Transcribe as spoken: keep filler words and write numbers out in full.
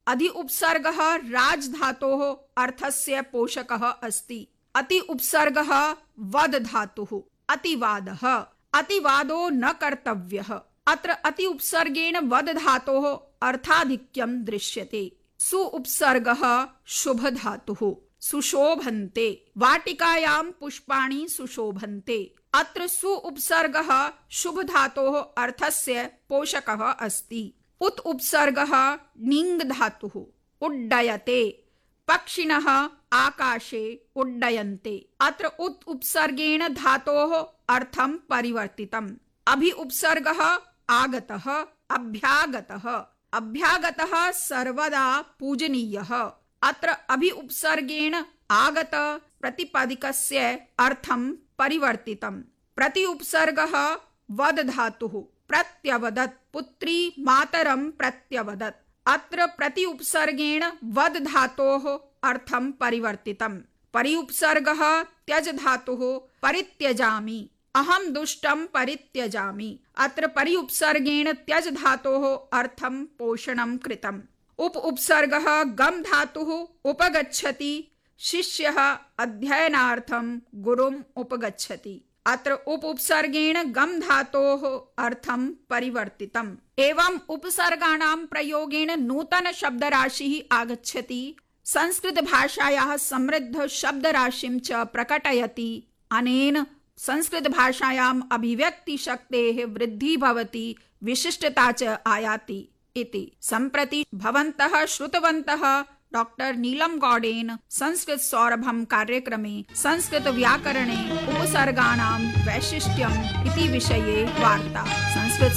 अधि उपसर्गः राज धातोः अर्थस्य पोषकः अस्ति। अति उपसर्गः वद धातुः। अतिवादः। अतिवादो न कर्तव्यः। अत्र अति उपसर्गेण वद धातोः अर्थाधिक्यं दृश्यते। सु उपसर्गः शुभ धातुः। सुशोभन्ते। वाटिकायां पुष्पाणि सुशोभन्ते। अत्र सु उपसर्गः शुभ धातोः अर्थस्य पोषकः अस्ति। उत उपसर्गः णिङ् धातुः। उड्डयते। पक्षिणः आकाशे उड्डयन्ते। अत्र उत उपसर्गेण धातोः अर्थं परिवर्तितम्। अभि उपसर्गः आगतः। अभ्यागतः। अभ्यागतः सर्वदा पूजनीयः। अत्र अभि उपसर्गेण आगत प्रतिपदिकस्य अर्थं परिवर्तितम्। प्रति उपसर्गः वद धातुः। प्रत्यवदत्। पुत्री मातरं प्रत्यवदत्। अत्र प्रति उपसर्गेण वद धातोः अर्थं परिवर्तितम्। परि उपसर्गः त्यज धातुः। परित्यजामि। अहं दुष्टं परित्यजामि। अत्र परि उपसर्गेण त्यज धातोः अर्थं पोषणं कृतम्। उप उपसर्गः गम धातुः। उपगच्छति। शिष्यः अध्ययनार्थं गुरुम् उपगच्छति। अत्र उप उपसर्गेण गम धातोः अर्थं परिवर्तितम्। एवं उपसर्गाणां प्रयोगेण नूतन शब्दराशिः आगच्छति। संस्कृत भाषायाः समृद्ध शब्दराशिं च प्रकटयति। अनेन संस्कृत भाषायाम् अभिव्यक्ति शक्तेः वृद्धिः भवति, विशिष्टता च आयाति इति। सम्प्रति भवन्तः श्रुतवन्तः डॉक्टर नीलम गौडेन संस्कृत सौरभम कार्यक्रमे संस्कृत व्याकरणे उपसर्गाणां वैशिष्ट्यम् इति विषये वार्ता। संस्कृत